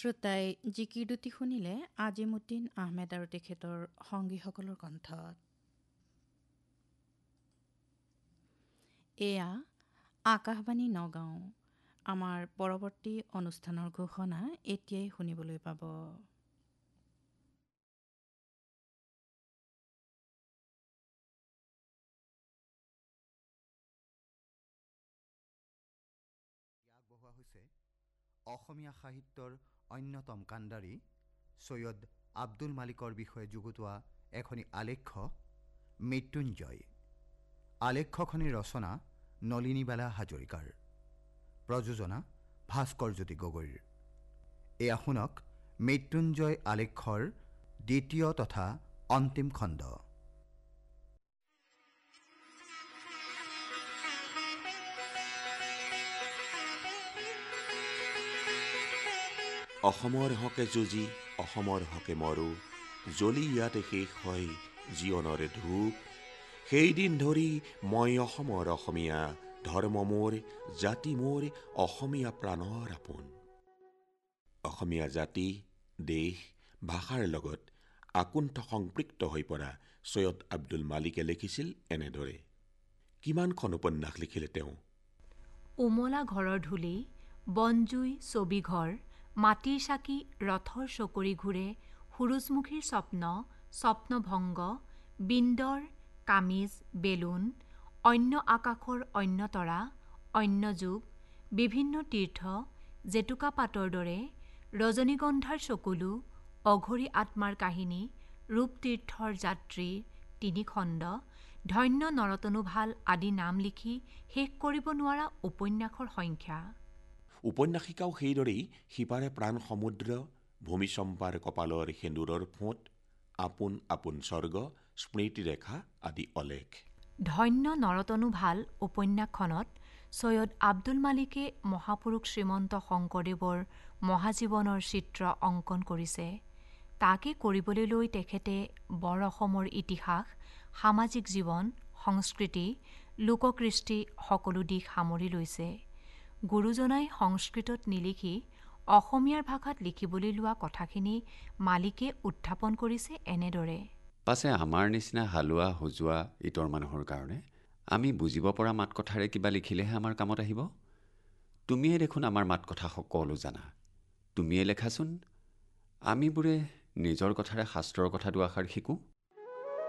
শ্ৰোতাই জিকিৰ দুটি শুনিলে আজিমুদ্দিন আহমেদ আৰু তেখেতৰ সংগীসকলৰ কণ্ঠত। এয়া আকাশবাণী নগাঁও। আমাৰ পৰৱৰ্তী অনুষ্ঠানৰ ঘোষণা এতিয়াই শুনিবলৈ পাব। আগবঢ়োৱা হৈছে অসমীয়া সাহিত্যৰ অন্যতম কাণ্ডাৰী সৈয়দ আব্দুল মালিকৰ বিষয়ে যুগুতোৱা এখনি আলেখ্য মৃত্যুঞ্জয়। আলেখ্যখনিৰ ৰচনা নলিনীবালা হাজৰিকাৰ, প্ৰযোজনা ভাস্কৰজ্যোতি গগৈৰ। এয়া শুনক মৃত্যুঞ্জয় আলেখ্যৰ দ্বিতীয় তথা অন্তিম খণ্ড। অসমৰ হকে যুঁজি অসমৰ হকে মৰো, জ্বলি ইয়াতে শেষ হয় জীৱনৰে ধূপ। সেইদিন ধৰি মই অসমৰ অসমীয়া, ধৰ্ম মোৰ জাতি মোৰ অসমীয়া প্ৰাণৰ আপোন। অসমীয়া জাতি দেশ ভাষাৰ লগত আকুণ্ঠ সংপৃক্ত হৈ পৰা সৈয়দ আব্দুল মালিকে লিখিছিল এনেদৰে। কিমানখন উপন্যাস লিখিলে তেওঁ। উমলা ঘৰৰ ধূলি, বনজুই ছবিঘৰ, মাটিৰ চাকি ৰথৰ চকৰি ঘূৰে, সুৰুজমুখীৰ স্বপ্নভংগ, বিন্দৰ কামিজ বেলুন, অন্য আকাশৰ অন্য তৰা, অন্য যুগ, বিভিন্ন তীৰ্থ, জেতুকা পাতৰ দৰে, ৰজনীগন্ধাৰ চকুলো, অঘৰী আত্মাৰ কাহিনী, ৰূপতীৰ্থৰ যাত্ৰী ৩ খণ্ড, ধন্য নৰতনু ভাল আদি নাম লিখি শেষ কৰিব নোৱাৰা উপন্যাসৰ সংখ্যা। উপন্যাসিকাও সেইদৰেই সিপাৰে প্ৰাণ সমুদ্ৰ, ভূমিচম্পাৰ কপালৰ সেন্দুৰৰ ফোঁট, আপোন আপোন স্বৰ্গ, স্মৃতিৰেখা আদি অলেখ। ধন্য নৰতনু ভাল উপন্যাসখনত সৈয়দ আব্দুল মালিকে মহাপুৰুষ শ্ৰীমন্ত শংকৰদেৱৰ মহাজীৱনৰ চিত্ৰ অংকন কৰিছে। তাকে কৰিবলৈ লৈ তেখেতে বৰ অসমৰ ইতিহাস, সামাজিক জীৱন, সংস্কৃতি, লোককৃষ্টি সকলো দিশ সামৰি লৈছে। গুৰুজনাই সংস্কৃতত নিলিখি অসমীয়াৰ ভাষাত লিখিবলৈ লোৱা কথাখিনি মালিকে উত্থাপন কৰিছে এনেদৰে। পাছে আমাৰ নিচিনা হালোৱা হুজুৱা ইতৰ মানুহৰ কাৰণে আমি বুজিব পৰা মাত কথাৰে কিবা লিখিলেহে আমাৰ কামত আহিব। তুমিয়ে দেখোন আমাৰ মাত কথা সকলো জানা, তুমিয়ে লেখাচোন। আমিবোৰে নিজৰ কথাৰে শাস্ত্ৰৰ কথা দুআষাৰ শিকোঁ।